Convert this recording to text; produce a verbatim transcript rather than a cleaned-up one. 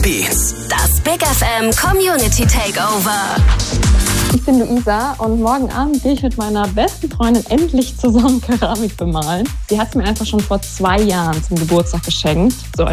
Beats. Das Big F M Community Takeover. Ich bin Luisa und morgen Abend gehe ich mit meiner besten Freundin endlich zusammen Keramik bemalen. Sie hat es mir einfach schon vor zwei Jahren zum Geburtstag geschenkt, so